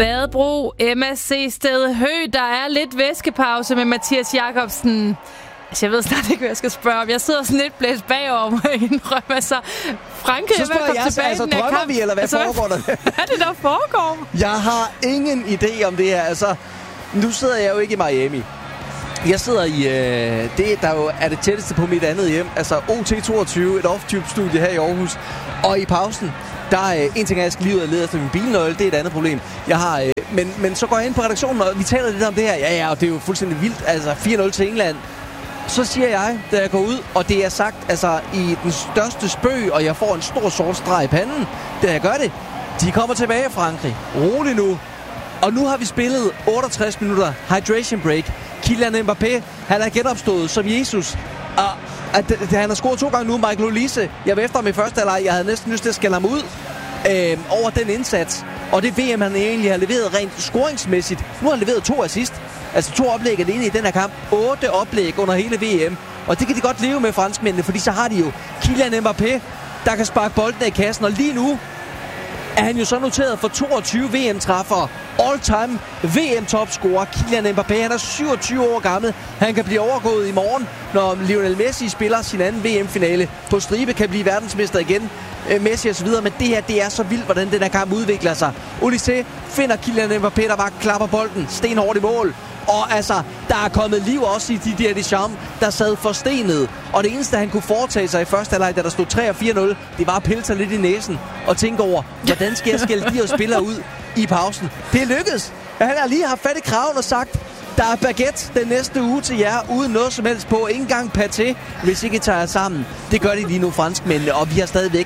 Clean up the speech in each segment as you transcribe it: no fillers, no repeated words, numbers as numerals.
Badebro, Emma C. Sted Hø. Der er lidt væskepause med Mathias Jacobsen. Altså, jeg ved snart ikke, hvad jeg skal spørge om. Jeg sidder sådan lidt blæst bagover, må jeg indrømme. Altså, Frankrig er ved at komme tilbage i den her kamp. Drømmer vi, eller hvad foregår der? Hvad er det, der foregår? Jeg har ingen idé om det her. Altså, nu sidder jeg jo ikke i Miami. Jeg sidder i det, der jo er det tætteste på mit andet hjem. Altså OT22, et off-tube-studie her i Aarhus. Og i pausen, der er en ting, jeg skal lige ud og lede efter min bilnøgle. Det er et andet problem. Jeg har, men så går jeg ind på redaktionen, og vi taler lidt om det her. Ja, og det er jo fuldstændig vildt. Altså 4-0 til England. Så siger jeg, da jeg går ud, og det er sagt altså i den største spøg, og jeg får en stor sort streg i panden, da jeg gør det. De kommer tilbage, Frankrig. Rolig nu. Og nu har vi spillet 68 minutter hydration break. Kylian Mbappé, han er genopstået som Jesus. Og han har scoret 2 gange nu. Michael Olise, jeg var efter ham i første halvleg. Jeg havde næsten lyst til at skælde ham ud over den indsats. Og det VM, han egentlig har leveret rent scoringsmæssigt. Nu har han leveret 2 assist. Altså 2 oplæg alene i den her kamp. 8 oplæg under hele VM. Og det kan de godt leve med, franskmændene, fordi så har de jo Kylian Mbappé, der kan sparke bolden i kassen. Og lige nu er han jo så noteret for 22 VM-træffere. All-time VM-topscorer Kylian Mbappé. Han er 27 år gammel. Han kan blive overgået i morgen, når Lionel Messi spiller sin anden VM-finale på stribe, kan blive verdensmester igen. Messi og så videre, men det her, det er så vildt, hvordan den her kamp udvikler sig. Olise finder Kylian Mbappé, der bare klapper bolden stenhårdt i mål. Og altså, der er kommet liv også i Didier Deschamps, der sad forstenet. Og det eneste, han kunne foretage sig i første halvleg, da der stod 3-4-0, det var at pille sig lidt i næsen og tænke over, hvordan skal jeg skælde de her spillere ud i pausen. Det lykkedes. Han har lige haft fat i kraven og sagt, der er baguette den næste uge til jer, uden noget som helst på. Ikke engang paté, hvis ikke I tager jer sammen. Det gør de lige nu, franskmændene, og vi har stadigvæk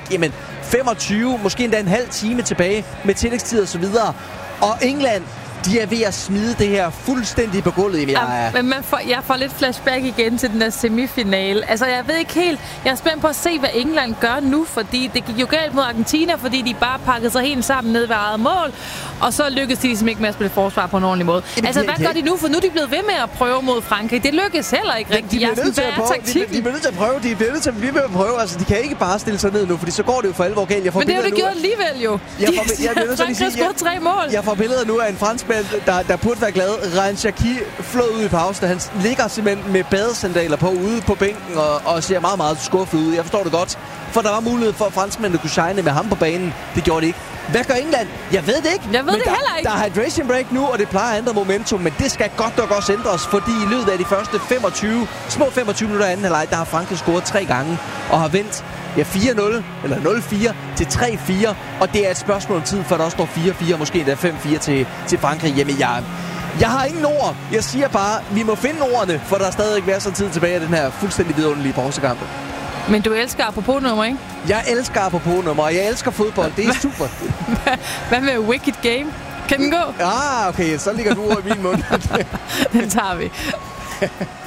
25, måske endda en halv time tilbage med tillægstid og så videre. Og England, de er ved at smide det her fuldstændig på gulvet. Men jeg får lidt flashback igen til den der semifinale. Altså, jeg ved ikke helt. Jeg er spændt på at se, hvad England gør nu, fordi det gik jo galt mod Argentina, fordi de bare pakkede sig helt sammen ned ved eget mål, og så lykkedes de ligesom ikke med at spille forsvar på en ordentlig måde. Altså, hvad gør de nu? For nu er de blevet ved med at prøve mod Frankrig. Det lykkes heller ikke rigtigt. De bliver nødt til at prøve. De bliver nødt til at blive med at prøøre. Altså, de kan ikke bare stille sig ned nu, fordi så går det jo for alvor galt. Men det er jo det gjort alligevel jo. Frankrig har scoret 3 mål. Jeg får billeder nu af en franskmand, der burde være glad. Ryan Shaqiri flød ud i pausen. Han ligger simpelthen med badesandaler på ude på bænken og ser meget, meget skuffet ud. Jeg forstår det godt, for der var mulighed for, at franskmændene kunne shine med ham på banen. Det gjorde de ikke. Hvad gør England? Jeg ved det ikke. Jeg ved det heller ikke. Der er hydration break nu, og det plejer at ændre momentum, men det skal godt nok også ændres, fordi i løbet af de første 25 minutter af anden halvleg, der har Frankrig scoret 3 gange og har vendt 4-0 eller 0-4 til 3-4, og det er et spørgsmål om tid, for der også står 4-4, måske endda 5-4 til Frankrig. Jamen, jeg har ingen ord. Jeg siger bare, vi må finde ordene, for der er stadig ikke være så tid tilbage af den her fuldstændig vidunderlige pausekamp. Men du elsker apropos-nummer, ikke? Jeg elsker apropos-nummer, og jeg elsker fodbold. Det er super. Hvad med Wicked Game? Kan den gå? Okay, så ligger du ord i min mund. Den tager vi.